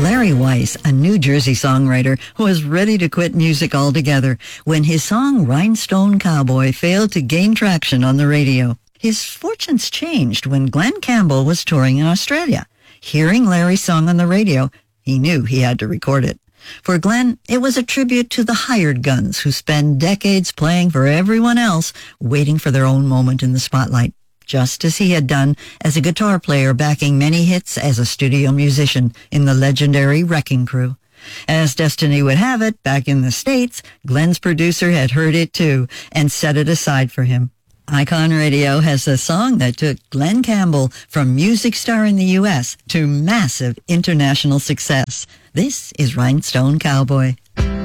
Larry Weiss, a New Jersey songwriter, was ready to quit music altogether when his song Rhinestone Cowboy failed to gain traction on the radio. His fortunes changed when Glen Campbell was touring in Australia. Hearing Larry's song on the radio, he knew he had to record it. For Glen, it was a tribute to the hired guns who spend decades playing for everyone else, waiting for their own moment in the spotlight, just as he had done as a guitar player backing many hits as a studio musician in the legendary Wrecking Crew. As destiny would have it, back in the States, Glen's producer had heard it too and set it aside for him. Icon Radio has a song that took Glen Campbell from music star in the U.S. to massive international success. This is Rhinestone Cowboy.